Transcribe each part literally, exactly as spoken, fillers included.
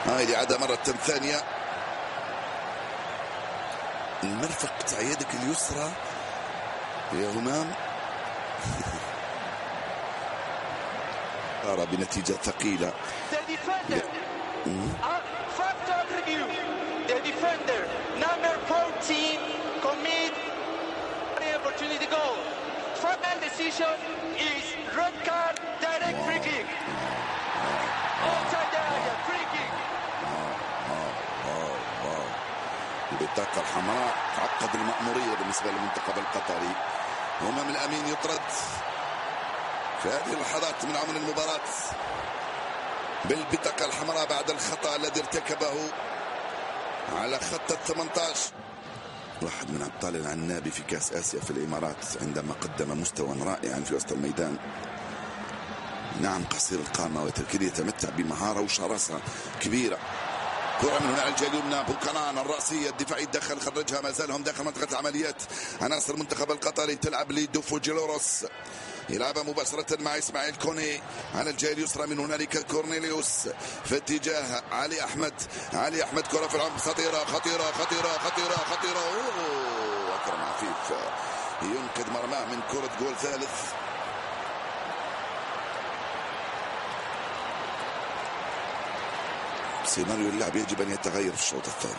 هاي الإعادة مرة ثانية. المرفق تاع يدك اليسرى يا همام أرى بنتيجة ثقيلة. البطاقة الحمراء تعقد المأمورية بالنسبة للمنتخب القطري. همام الأمين يطرد في هذه اللحظات من عمر المباراة بالبطاقة الحمراء بعد الخطأ الذي ارتكبه على خط الثمانية عشر. واحد من أبطال العنابي في كأس آسيا في الإمارات عندما قدم مستوى رائعا في وسط الميدان. نعم قصير القامة ولكن يتمتع بمهارة وشراسة كبيرة. كرة من هنا على الجهة اليمنى، بوكانان الرأسية الدفاعي دخل خرجها، ما زالهم داخل منطقة العمليات عناصر المنتخب القطري. تلعب لدوفو جيلوروس، يلعبها مباشرة مع إسماعيل كوني على الجهة اليسرى. من هنالك كورنيليوس في اتجاه علي أحمد. علي أحمد كرة في العمق خطيرة خطيرة خطيرة خطيرة خطيرة. أوه أكرم عفيف ينقذ مرماه من كرة جول ثالث. سيناريو اللعب يجب أن يتغير في الشوط الثاني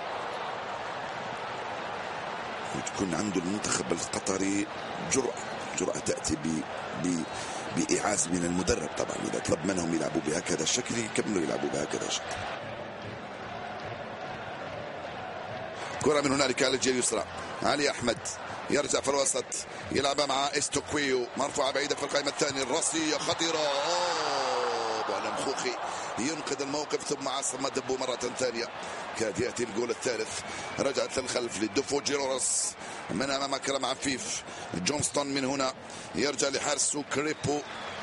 وتكون عنده المنتخب القطري جرأة جرأة تأتي ب ب بإعاز من المدرب. طبعا إذا طلب منهم يلعبوا بهكذا الشكل يكملوا يلعبوا بهكذا الشكل. كرة من هنالك على الجهة اليسرى، علي أحمد يرجع في الوسط يلعبها مع استوكويو، مرفوعة بعيدة في القائمة الثانية، الرأسية خطيرة. أوه خوخي ينقذ الموقف ثم عصر مدبو مرة ثانية. كاد يأتي الجول الثالث. رجعت للخلف لدوفو جيلوروس من أمام أكرم عفيف. جونستون من هنا يرجع لحارسو كريبو.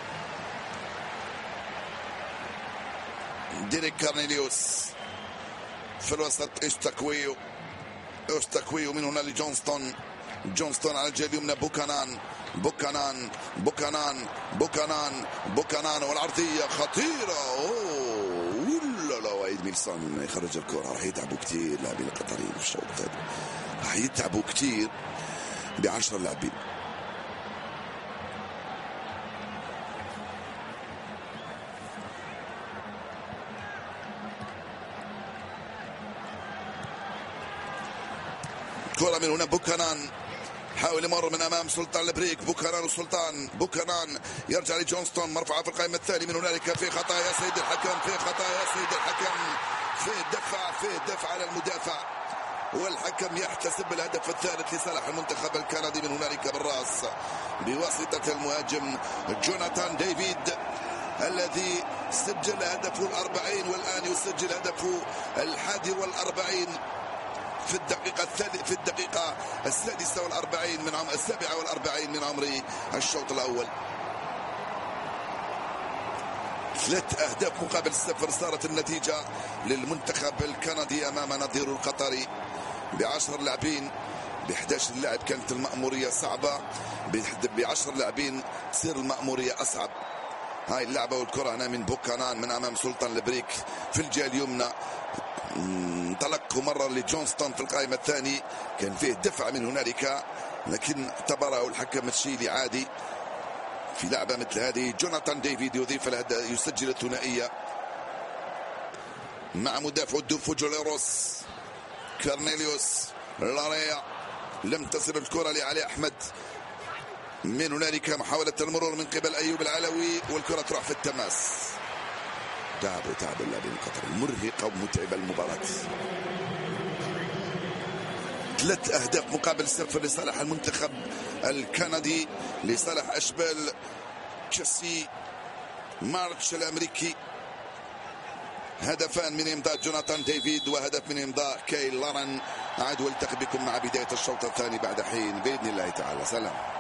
ديريك كارنيليوس في الوسط. استكويو استكويو من هنا لجونستون. جونستون على الجهة اليمنى. بوكانان بوكانان بوكانان بوكانان بوكانان والعرضية خطيرة. اوه لا لا وايد ميلسون يخرج الكرة. راح يتعبوا كثير لاعبين القطريين في الشوط الثاني، راح يتعبوا كثير بعشر لاعبين. كرة من هنا بوكانان حاول يمر من امام سلطان البريك. بوكانان وسلطان. بوكانان يرجع لجونستون، مرفوعه في القائمه الثانيه. من هنالك في خطا يا سيد الحكم، في خطا يا سيد الحكم، في دفع في دفع على المدافع، والحكم يحتسب الهدف الثالث لصالح المنتخب الكندي. من هنالك بالراس بواسطه المهاجم جوناثان ديفيد الذي سجل هدفه الأربعين والآن يسجل هدفه الحادي والأربعين في الدقيقة الثالث في الدقيقة السادسة والأربعين من عمر السابعة والأربعين من عمر الشوط الأول. ثلاث أهداف مقابل صفر صارت النتيجة للمنتخب الكندي أمام نظيره القطري. بعشر لاعبين بإحدى عشر لاعب كانت المأمورية صعبة، بعشر لاعبين تصير المأمورية أصعب. هاي اللعبة والكرة هنا من بوكانان من أمام سلطان البريك في الجهة اليمنى. انطلق مرة لجونستون في القائمة الثانية، كان فيه دفع من هنالك لكن اعتبره الحكم الشيلي عادي في لعبة مثل هذه. جوناثان ديفيد يضيف الهدف يسجل الثنائية مع مدافع دوفو جيلوروس. كارنيليوس لاريا لم تصل الكرة لعلي أحمد. من هنالك محاولة المرور من قبل أيوب العلوي والكرة تروح في التماس. تعبوا تعبوا اللاعبين القطري، مرهقة ومتعبة المباراة. ثلاث أهداف مقابل صفر لصالح المنتخب الكندي، لصالح أشبال تشيسي مارتش الأمريكي. هدفان من إمضاء جوناثان ديفيد وهدف من إمضاء كايل لارن. أعد والتقي بكم مع بداية الشوط الثاني بعد حين بإذن الله تعالى. سلام.